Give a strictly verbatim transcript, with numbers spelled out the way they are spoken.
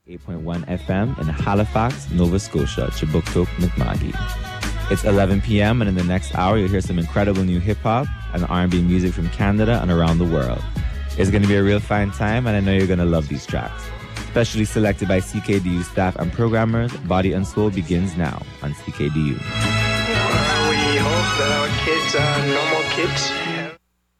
eight point one F M in Halifax, Nova Scotia, Chibouctouc, Mi'kma'ki. It's eleven p.m. and in the next hour you'll hear some incredible new hip-hop and R and B music from Canada and around the world. It's going to be a real fine time, and I know you're going to love these tracks. Specially selected by C K D U staff and programmers, Body and Soul begins now on C K D U. We hope that our kids are normal kids.